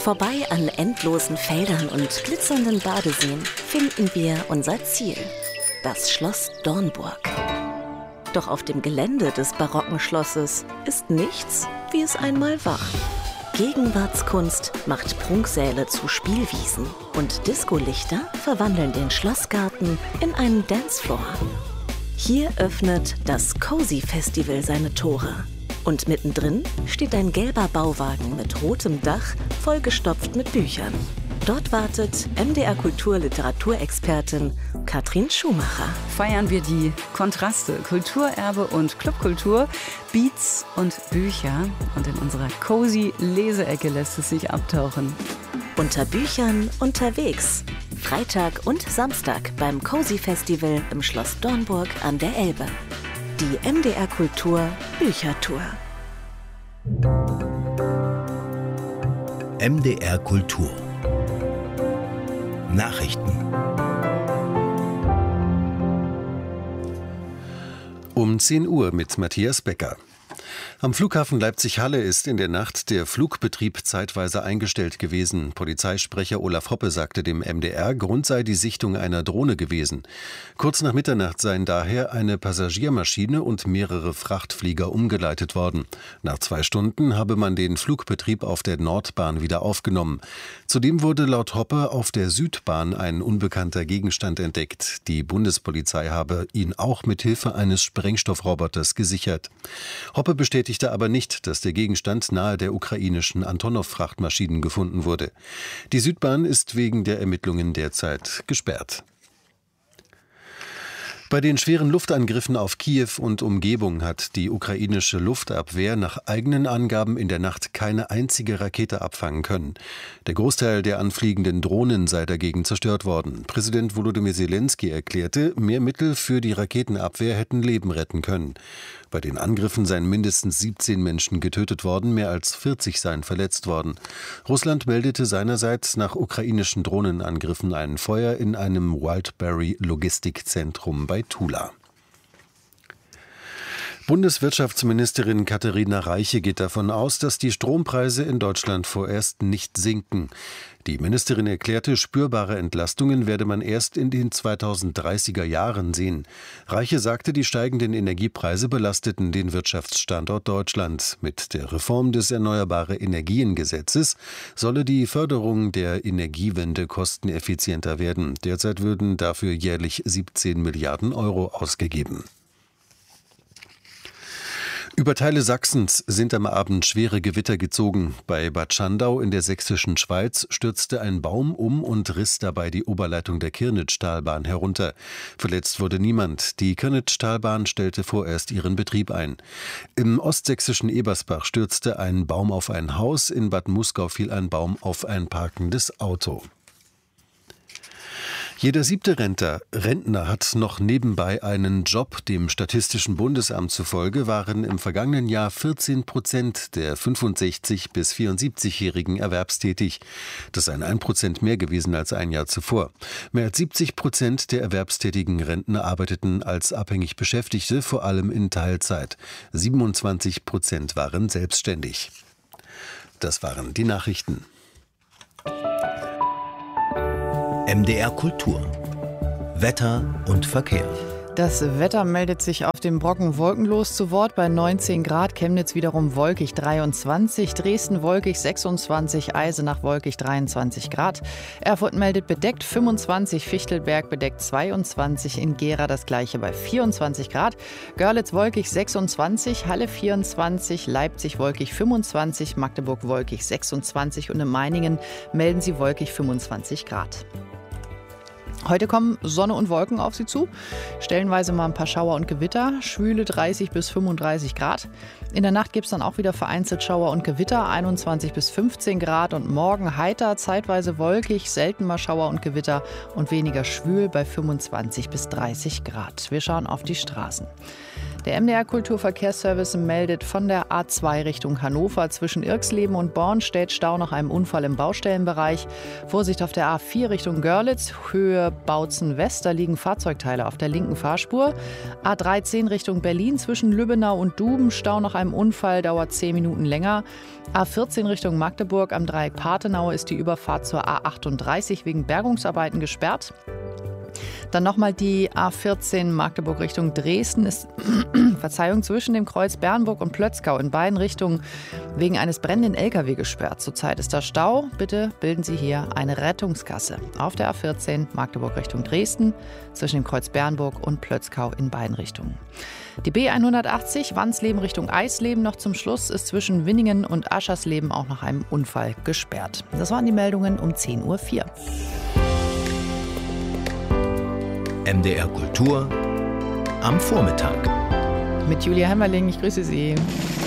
Vorbei an endlosen Feldern und glitzernden Badeseen finden wir unser Ziel, das Schloss Dornburg. Doch auf dem Gelände des barocken Schlosses ist nichts, wie es einmal war. Gegenwartskunst macht Prunksäle zu Spielwiesen und Discolichter verwandeln den Schlossgarten in einen Dancefloor. Hier öffnet das Cozy Festival seine Tore. Und mittendrin steht ein gelber Bauwagen mit rotem Dach, vollgestopft mit Büchern. Dort wartet MDR Kultur-Literaturexpertin Katrin Schumacher. Feiern wir die Kontraste, Kulturerbe und Clubkultur, Beats und Bücher. Und in unserer cozy Leseecke lässt es sich abtauchen. Unter Büchern unterwegs. Freitag und Samstag beim Cozy Festival im Schloss Dornburg an der Elbe. Die MDR Kultur Büchertour. MDR Kultur Nachrichten. Um 10 Uhr mit Matthias Becker. Am Flughafen Leipzig-Halle ist in der Nacht der Flugbetrieb zeitweise eingestellt gewesen. Polizeisprecher Olaf Hoppe sagte dem MDR, Grund sei die Sichtung einer Drohne gewesen. Kurz nach Mitternacht seien daher eine Passagiermaschine und mehrere Frachtflieger umgeleitet worden. Nach 2 Stunden habe man den Flugbetrieb auf der Nordbahn wieder aufgenommen. Zudem wurde laut Hoppe auf der Südbahn ein unbekannter Gegenstand entdeckt. Die Bundespolizei habe ihn auch mit Hilfe eines Sprengstoffroboters gesichert. Hoppe bestätigte aber nicht, dass der Gegenstand nahe der ukrainischen Antonov-Frachtmaschinen gefunden wurde. Die Südbahn ist wegen der Ermittlungen derzeit gesperrt. Bei den schweren Luftangriffen auf Kiew und Umgebung hat die ukrainische Luftabwehr nach eigenen Angaben in der Nacht keine einzige Rakete abfangen können. Der Großteil der anfliegenden Drohnen sei dagegen zerstört worden. Präsident Volodymyr Zelensky erklärte, mehr Mittel für die Raketenabwehr hätten Leben retten können. Bei den Angriffen seien mindestens 17 Menschen getötet worden, mehr als 40 seien verletzt worden. Russland meldete seinerseits nach ukrainischen Drohnenangriffen ein Feuer in einem Wildberry-Logistikzentrum bei Tula. Bundeswirtschaftsministerin Katharina Reiche geht davon aus, dass die Strompreise in Deutschland vorerst nicht sinken. Die Ministerin erklärte, spürbare Entlastungen werde man erst in den 2030er Jahren sehen. Reiche sagte, die steigenden Energiepreise belasteten den Wirtschaftsstandort Deutschland. Mit der Reform des Erneuerbare-Energien-Gesetzes solle die Förderung der Energiewende kosteneffizienter werden. Derzeit würden dafür jährlich 17 Milliarden Euro ausgegeben. Über Teile Sachsens sind am Abend schwere Gewitter gezogen. Bei Bad Schandau in der sächsischen Schweiz stürzte ein Baum um und riss dabei die Oberleitung der Kirnitz-Stahlbahn herunter. Verletzt wurde niemand. Die Kirnitz-Stahlbahn stellte vorerst ihren Betrieb ein. Im ostsächsischen Ebersbach stürzte ein Baum auf ein Haus. In Bad Muskau fiel ein Baum auf ein parkendes Auto. Jeder 7. Rentner hat noch nebenbei einen Job. Dem Statistischen Bundesamt zufolge waren im vergangenen Jahr 14% der 65- bis 74-Jährigen erwerbstätig. Das sei 1% mehr gewesen als ein Jahr zuvor. Mehr als 70% der erwerbstätigen Rentner arbeiteten als abhängig Beschäftigte, vor allem in Teilzeit. 27% waren selbstständig. Das waren die Nachrichten. MDR Kultur Wetter und Verkehr. Das Wetter meldet sich auf dem Brocken wolkenlos zu Wort bei 19 Grad, Chemnitz wiederum wolkig 23, Dresden wolkig 26, Eisenach wolkig 23 Grad, Erfurt meldet bedeckt 25, Fichtelberg bedeckt 22, in Gera das gleiche bei 24 Grad, Görlitz wolkig 26, Halle 24, Leipzig wolkig 25, Magdeburg wolkig 26 und in Meiningen melden sie wolkig 25 Grad. Heute kommen Sonne und Wolken auf Sie zu, stellenweise mal ein paar Schauer und Gewitter, schwüle 30 bis 35 Grad. In der Nacht gibt es dann auch wieder vereinzelt Schauer und Gewitter, 21 bis 15 Grad und morgen heiter, zeitweise wolkig, selten mal Schauer und Gewitter und weniger schwül bei 25 bis 30 Grad. Wir schauen auf die Straßen. Der MDR Kulturverkehrsservice meldet von der A2 Richtung Hannover zwischen Irxleben und Bornstedt Stau nach einem Unfall im Baustellenbereich. Vorsicht auf der A4 Richtung Görlitz, Höhe Bautzen West, da liegen Fahrzeugteile auf der linken Fahrspur. A13 Richtung Berlin zwischen Lübbenau und Duben, Stau nach einem Unfall, dauert 10 Minuten länger. A14 Richtung Magdeburg am Dreieck Partenau ist die Überfahrt zur A38 wegen Bergungsarbeiten gesperrt. Dann nochmal die A14 Magdeburg Richtung Dresden ist zwischen dem Kreuz Bernburg und Plötzkau in beiden Richtungen wegen eines brennenden LKW gesperrt. Zurzeit ist da Stau. Bitte bilden Sie hier eine Rettungskasse. Auf der A14 Magdeburg Richtung Dresden zwischen dem Kreuz Bernburg und Plötzkau in beiden Richtungen. Die B180 Wandsleben Richtung Eisleben noch zum Schluss ist zwischen Winningen und Aschersleben auch nach einem Unfall gesperrt. Das waren die Meldungen um 10.04 Uhr. MDR Kultur am Vormittag. Mit Julia Hemmerling, ich grüße Sie.